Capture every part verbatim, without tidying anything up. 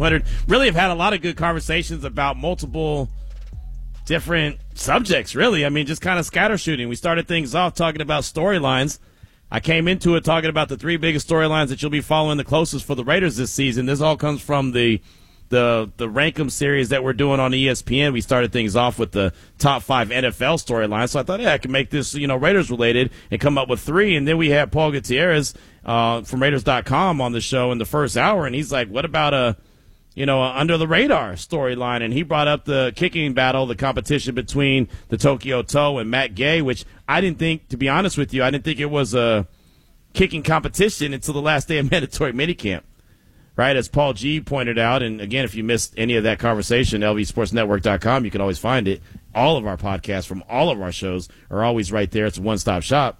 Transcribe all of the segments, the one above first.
hundred. Really have had a lot of good conversations about multiple different subjects, really. I mean, just kind of scatter shooting. We started things off talking about storylines. I came into it talking about the three biggest storylines that you'll be following the closest for the Raiders this season. This all comes from the the the Rankem series that we're doing on E S P N. We started things off with the top five N F L storylines. So I thought, yeah, I can make this, you know, Raiders related and come up with three. And then we had Paul Gutierrez uh, from Raiders dot com on the show in the first hour, and he's like, what about a, you know, a under the radar storyline? And he brought up the kicking battle, the competition between the Tokyo Toe and Matt Gay, which I didn't think, to be honest with you, I didn't think it was a kicking competition until the last day of mandatory minicamp. Right, as Paul G pointed out, and again, if you missed any of that conversation, L V Sports Network dot com, you can always find it. All of our podcasts from all of our shows are always right there. It's a one-stop shop.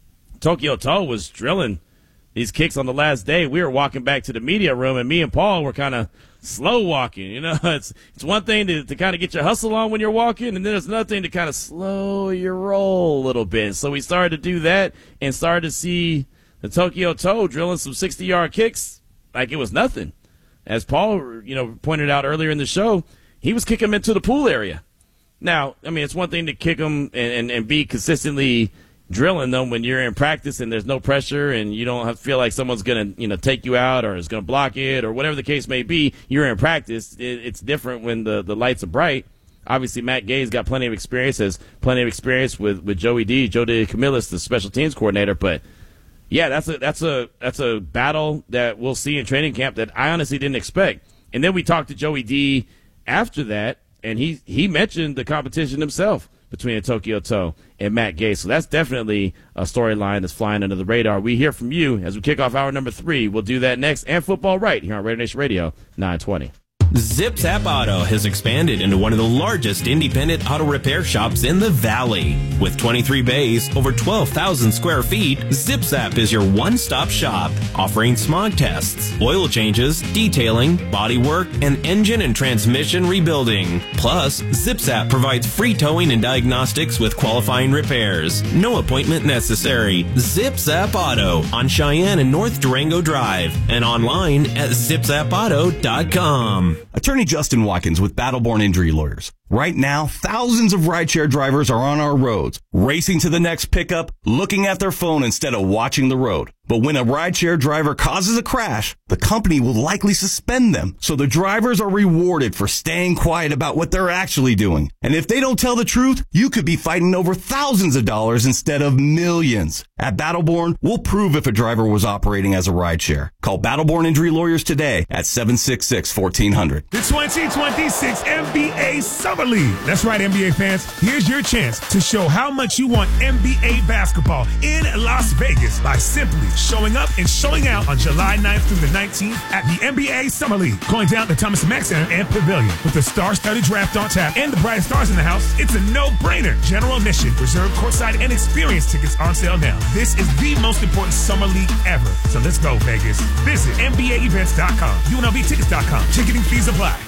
Tokyo Toe was drilling these kicks on the last day. We were walking back to the media room, and me and Paul were kind of slow walking. You know, it's it's one thing to, to kind of get your hustle on when you're walking, and then there's another thing to kind of slow your roll a little bit. So we started to do that and started to see the Tokyo Toe drilling some sixty-yard kicks like it was nothing. As Paul, you know, pointed out earlier in the show, he was kicking them into the pool area. Now, I mean, it's one thing to kick them and, and, and be consistently drilling them when you're in practice and there's no pressure and you don't have to feel like someone's going to, you know, take you out or is going to block it or whatever the case may be. You're in practice. It, it's different when the, the lights are bright. Obviously, Matt Gay's got plenty of experience, has plenty of experience with, with Joey D, Joe DeCamillis, the special teams coordinator, but yeah, that's a that's a that's a battle that we'll see in training camp that I honestly didn't expect. And then we talked to Joey D after that, and he he mentioned the competition himself between the Tokyo Toe and Matt Gay. So that's definitely a storyline that's flying under the radar. We hear from you as we kick off hour number three. We'll do that next, and football right here on Raider Nation Radio nine twenty. Zip Zap Auto has expanded into one of the largest independent auto repair shops in the Valley. With twenty-three bays, over twelve thousand square feet, Zip Zap is your one-stop shop, offering smog tests, oil changes, detailing, body work, and engine and transmission rebuilding. Plus, Zip Zap provides free towing and diagnostics with qualifying repairs. No appointment necessary. Zip Zap Auto on Cheyenne and North Durango Drive and online at zip zap auto dot com. Attorney Justin Watkins with Battleborn Injury Lawyers. Right now, thousands of rideshare drivers are on our roads, racing to the next pickup, looking at their phone instead of watching the road. But when a rideshare driver causes a crash, the company will likely suspend them. So the drivers are rewarded for staying quiet about what they're actually doing. And if they don't tell the truth, you could be fighting over thousands of dollars instead of millions. At Battleborn, we'll prove if a driver was operating as a rideshare. Call Battleborn Injury Lawyers today at seven six six, one four zero zero. The twenty twenty-six N B A Summer League. That's right, N B A fans. Here's your chance to show how much you want N B A basketball in Las Vegas by simply showing up and showing out on July ninth through the nineteenth at the N B A Summer League. Going down the Thomas Mack Center and Pavilion. With the star-studded draft on tap and the brightest stars in the house, it's a no-brainer. General admission, reserved courtside, and experience tickets on sale now. This is the most important summer league ever. So let's go, Vegas. Visit N B A events dot com. U N L V tickets dot com. Ticketing fees apply.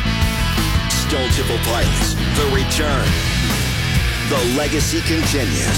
Stone Temple Pilots, the return. The legacy continues.